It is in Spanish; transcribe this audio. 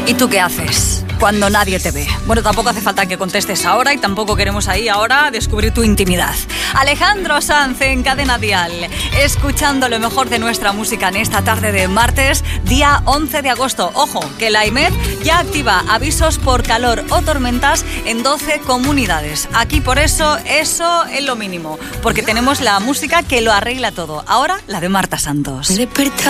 ¿Y tú qué haces cuando nadie te ve? Bueno, tampoco hace falta que contestes ahora y tampoco queremos ahí ahora descubrir tu intimidad. Alejandro Sanz en Cadena Dial, escuchando lo mejor de nuestra música en esta tarde de martes, día 11 de agosto. Ojo, que la IMED ya activa avisos por calor o tormentas en 12 comunidades. Aquí por eso es lo mínimo, porque tenemos la música que lo arregla todo. Ahora la de Marta Santos.